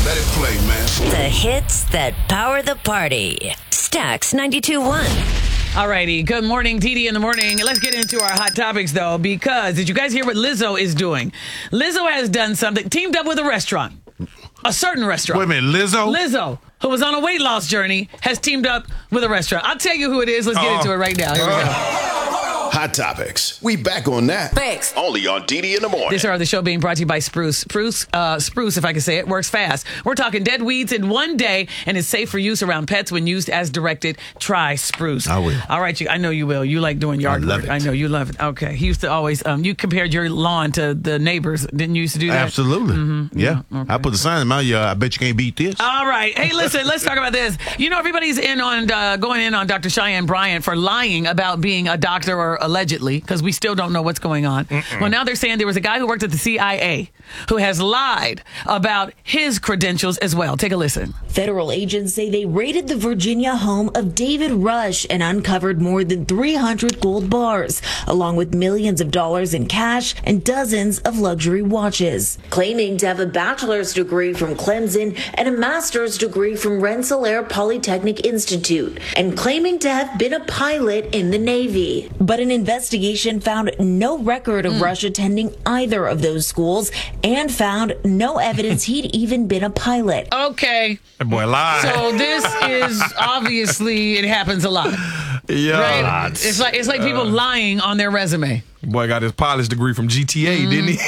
Let it play, man. The hits that power the party. Stax 92.1. Alrighty, good morning, Dee in the morning. Let's get into our hot topics, though, because did you guys hear what Lizzo is doing? Lizzo has done something, teamed up with a restaurant, a certain restaurant. Wait a minute, Lizzo? Lizzo, who was on a weight loss journey, has teamed up with a restaurant. I'll tell you who it is. Let's get into it right now. Here we go. Hot topics. We back on that. Thanks. Only on Didi in the morning. This hour of the show being brought to you by Spruce. Spruce, if I can say it, works fast. We're talking dead weeds in one day and is safe for use around pets when used as directed. Try Spruce. I will. All right, I know you will. You like doing yard love work. it. I know you love it. Okay. He used to always, you compared your lawn to the neighbors. Didn't you used to do that? Absolutely. Yeah. Okay. I put the sign in my yard. I bet you can't beat this. All right. Hey, listen, let's talk about this. You know, everybody's going in on Dr. Cheyenne Bryant for lying about being a doctor or allegedly, because we still don't know what's going on. Well, now they're saying there was a guy who worked at the CIA who has lied about his credentials as well. Take a listen. Federal agents say they raided the Virginia home of David Rush and uncovered more than 300 gold bars, along with millions of dollars in cash and dozens of luxury watches. Claiming to have a bachelor's degree from Clemson and a master's degree from Rensselaer Polytechnic Institute, and claiming to have been a pilot in the Navy. But an investigation found no record of Rush attending either of those schools and found no evidence he'd even been a pilot. Okay. That boy lied. So this is obviously, it happens a lot. yeah. Right? It's like people lying on their resume. Boy got his pilot's degree from GTA, didn't he?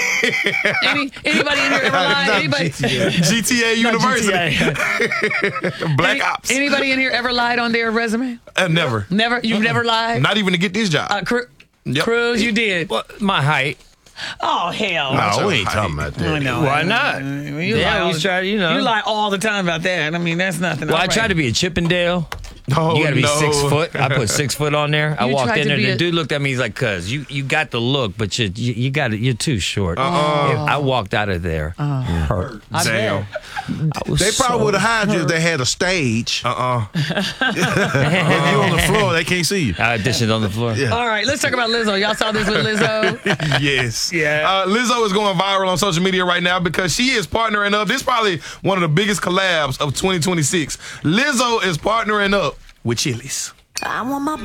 Anybody in here ever lied? Anybody? GTA University. Black Ops. Anybody in here ever lied on their resume? Never. Never? You've never lied? Not even to get this job. Yep. Cruz, you did. Well, my height. Oh, hell. No, we ain't talking about that. I know. Why not? You Yeah, lie all we try, you know. You lie all the time about that. I mean, that's nothing. Well, All I tried to be a Chippendale. Oh, You got to be no. 6 foot. I put 6 foot on there. I You walked tried in to there. be The a- dude looked at me. He's like, "Cuz you got the look, but you're too short." I walked out of there hurt. Damn. They probably would have hired you if they had a stage. If you on the floor, they can't see you. I auditioned on the floor. Yeah. All right, let's talk about Lizzo. Y'all saw this with Lizzo? Yes. Yeah. Lizzo is going viral on social media right now because she is partnering up. This is probably one of the biggest collabs of 2026. Lizzo is partnering up with Chili's. I want my